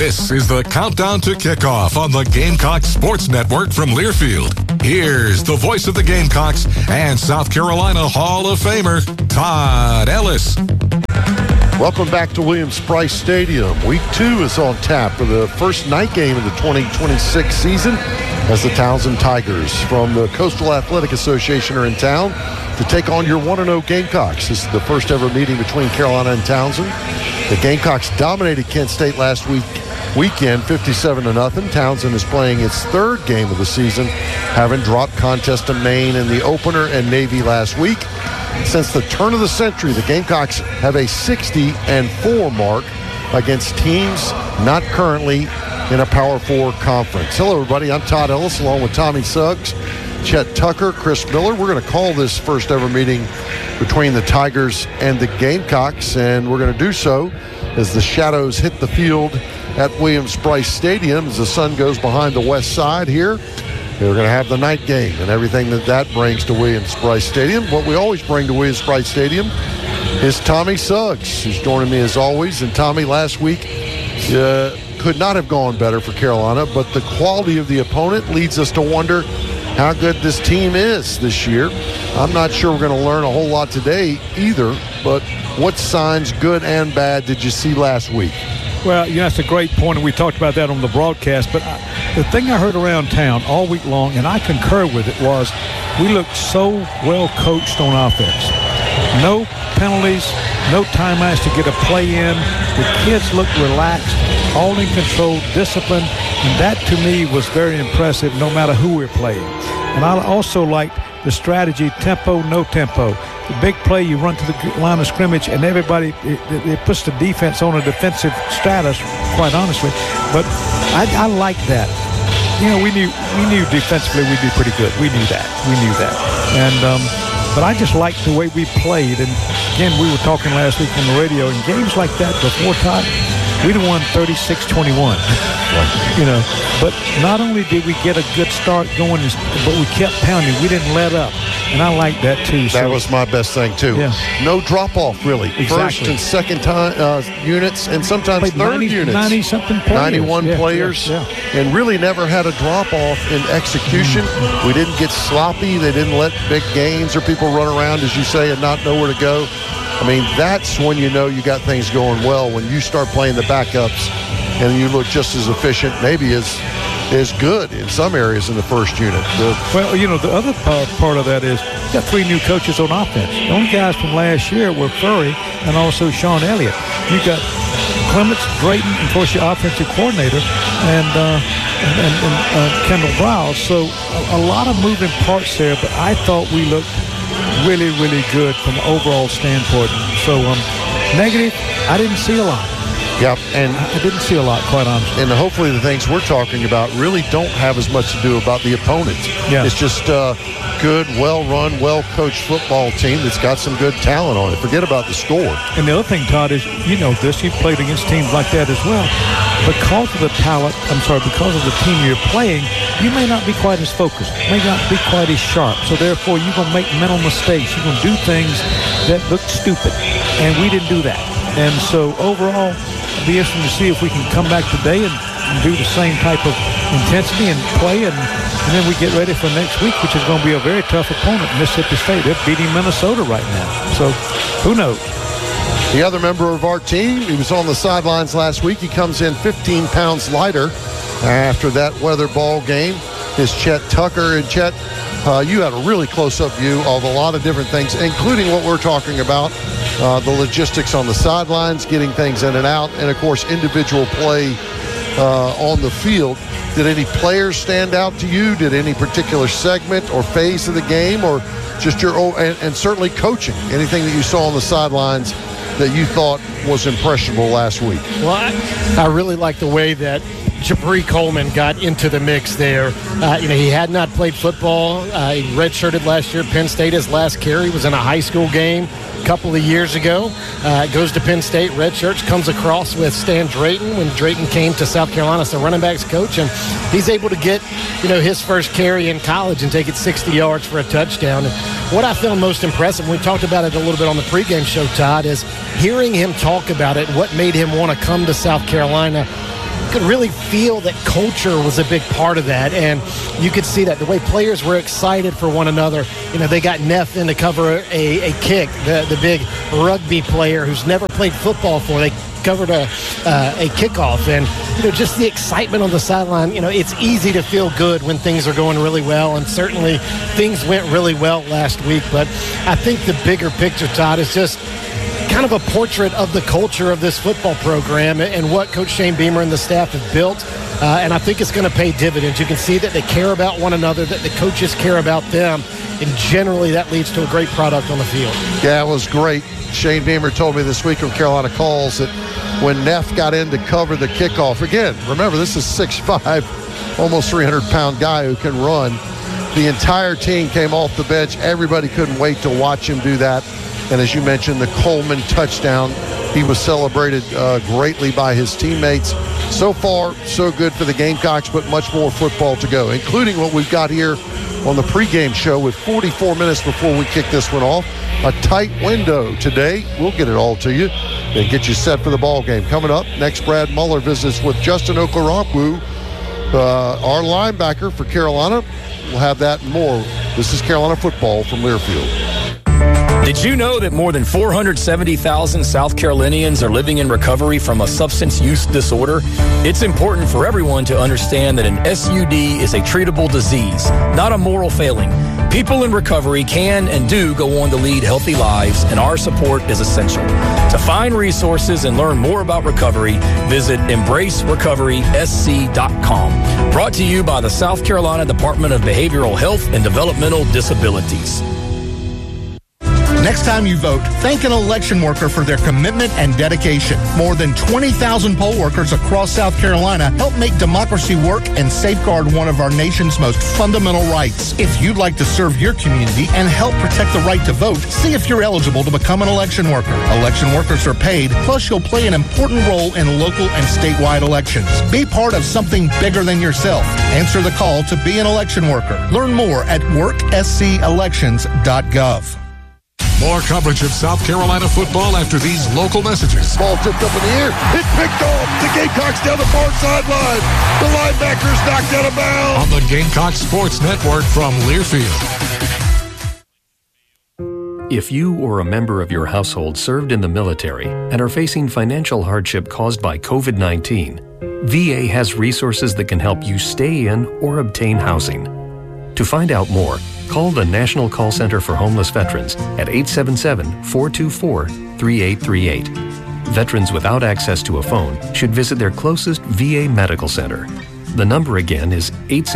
This is the countdown to kickoff on the Gamecock Sports Network from Learfield. Here's the voice of the Gamecocks and South Carolina Hall of Famer, Todd Ellis. Welcome back to Williams-Brice Stadium. Week 2 is on tap for the first night game of the 2026 season as the Townsend Tigers from the Coastal Athletic Association are in town to take on your 1-0 Gamecocks. This is the first ever meeting between Carolina and Townsend. The Gamecocks dominated Kent State last weekend 57-0. Townsend is playing its third game of the season, having dropped contest to Maine in the opener and Navy last week. Since the turn of the century, the Gamecocks have a 60-4 mark against teams not currently in a Power 4 conference. Hello, everybody. I'm Todd Ellis, along with Tommy Suggs, Chet Tucker, Chris Miller. We're going to call this first ever meeting between the Tigers and the Gamecocks, and we're going to do so as the shadows hit the field at Williams-Brice Stadium as the sun goes behind the west side here. We're going to have the night game and everything that brings to Williams-Brice Stadium. What we always bring to Williams-Brice Stadium is Tommy Suggs, who's joining me as always. And Tommy, last week could not have gone better for Carolina, but the quality of the opponent leads us to wonder how good this team is this year. I'm not sure we're going to learn a whole lot today either, but what signs, good and bad, did you see last week? Well, that's a great point, and we talked about that on the broadcast. But the thing I heard around town all week long, and I concur with it, was we looked so well coached on offense. No penalties, no timeouts to get a play in. The kids looked relaxed, all in control, disciplined, and that to me was very impressive no matter who we're playing. And I also liked the strategy, tempo, no tempo. The big play, you run to the line of scrimmage, and everybody, it puts the defense on a defensive status, quite honestly. But I like that. We knew defensively we'd be pretty good. We knew that. And but I just liked the way we played. And again, we were talking last week on the radio, in games like that before, Todd, we'd have won 36-21. But not only did we get a good start going, but we kept pounding. We didn't let up. And I like that, too. That was my best thing, too. Yeah. No drop-off, really. Exactly. First and second time units, and sometimes third units. 90-something players. 91 players. Yeah. And really never had a drop-off in execution. We didn't get sloppy. They didn't let big gains or people run around, as you say, and not know where to go. I mean, that's when you know you got things going well, when you start playing the backups and you look just as efficient, maybe as good in some areas in the first unit. The other part of that is you got 3 new coaches on offense. The only guys from last year were Furry and also Sean Elliott. You got Clements, Drayton, and of course your offensive coordinator, and Kendall Browse. So a lot of moving parts there, but I thought we looked really, really good from an overall standpoint. So negative, I didn't see a lot. Yeah, and I didn't see a lot, quite honestly. And hopefully the things we're talking about really don't have as much to do about the opponent. Yeah. It's just a good, well-run, well-coached football team that's got some good talent on it. Forget about the score. And the other thing, Todd, is you've played against teams like that as well. Because of the because of the team you're playing, you may not be quite as focused, may not be quite as sharp. So therefore, you're going to make mental mistakes. You're going to do things that look stupid. And we didn't do that. And so overall, it'll be interesting to see if we can come back today and do the same type of intensity and play, and then we get ready for next week, which is going to be a very tough opponent, Mississippi State. They're beating Minnesota right now. So who knows? The other member of our team, he was on the sidelines last week. He comes in 15 pounds lighter after that weather ball game, is Chet Tucker. And Chet, you had a really close-up view of a lot of different things, including what we're talking about, the logistics on the sidelines, getting things in and out, and, of course, individual play on the field. Did any players stand out to you? Did any particular segment or phase of the game, or just your own, and certainly coaching, anything that you saw on the sidelines that you thought was impressionable last week? Well, I really like the way that Jabri Coleman got into the mix there. He had not played football. He redshirted last year at Penn State. His last carry was in a high school game a couple of years ago. Goes to Penn State, redshirts, comes across with Stan Drayton when Drayton came to South Carolina as the running backs coach, and he's able to get, his first carry in college and take it 60 yards for a touchdown. And what I found most impressive, we talked about it a little bit on the pregame show, Todd, is hearing him talk about it, what made him want to come to South Carolina. could really feel that culture was a big part of that, and you could see that the way players were excited for one another. They got Neff in to cover a kick, the big rugby player who's never played football before. They covered a kickoff, and just the excitement on the sideline. It's easy to feel good when things are going really well, and certainly things went really well last week. But I think the bigger picture, Todd, is just kind of a portrait of the culture of this football program and what Coach Shane Beamer and the staff have built. And I think it's going to pay dividends. You can see that they care about one another, that the coaches care about them, and generally that leads to a great product on the field. Yeah, it was great. Shane Beamer told me this week on Carolina Calls that when Neff got in to cover the kickoff, again, remember, this is 6'5", almost 300-pound guy who can run. The entire team came off the bench. Everybody couldn't wait to watch him do that. And as you mentioned, the Coleman touchdown, he was celebrated greatly by his teammates. So far, so good for the Gamecocks, but much more football to go, including what we've got here on the pregame show with 44 minutes before we kick this one off. A tight window today. We'll get it all to you and get you set for the ball game. Coming up next, Brad Muller visits with Justin Okoronkwo, our linebacker for Carolina. We'll have that and more. This is Carolina football from Learfield. Did you know that more than 470,000 South Carolinians are living in recovery from a substance use disorder? It's important for everyone to understand that an SUD is a treatable disease, not a moral failing. People in recovery can and do go on to lead healthy lives, and our support is essential. To find resources and learn more about recovery, visit EmbraceRecoverySC.com. Brought to you by the South Carolina Department of Behavioral Health and Developmental Disabilities. Next time you vote, thank an election worker for their commitment and dedication. More than 20,000 poll workers across South Carolina help make democracy work and safeguard one of our nation's most fundamental rights. If you'd like to serve your community and help protect the right to vote, see if you're eligible to become an election worker. Election workers are paid, plus you'll play an important role in local and statewide elections. Be part of something bigger than yourself. Answer the call to be an election worker. Learn more at workscelections.gov. More coverage of South Carolina football after these local messages. Ball tipped up in the air. It's picked off. The Gamecocks down the far sideline. The linebackers knocked out of bounds. On the Gamecock Sports Network from Learfield. If you or a member of your household served in the military and are facing financial hardship caused by COVID-19, VA has resources that can help you stay in or obtain housing. To find out more, call the National Call Center for Homeless Veterans at 877-424-3838. Veterans without access to a phone should visit their closest VA medical center. The number again is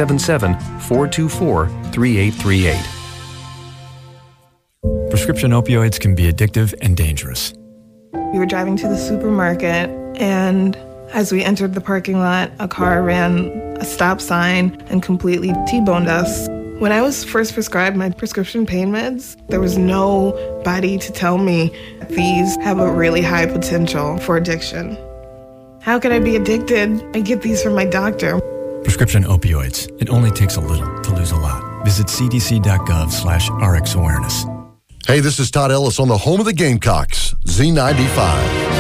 877-424-3838. Prescription opioids can be addictive and dangerous. We were driving to the supermarket, and as we entered the parking lot, a car ran a stop sign and completely T-boned us. When I was first prescribed my prescription pain meds, there was nobody to tell me these have a really high potential for addiction. How could I be addicted? I get these from my doctor. Prescription opioids. It only takes a little to lose a lot. Visit cdc.gov/RxAwareness. Hey, this is Todd Ellis on the home of the Gamecocks, Z95.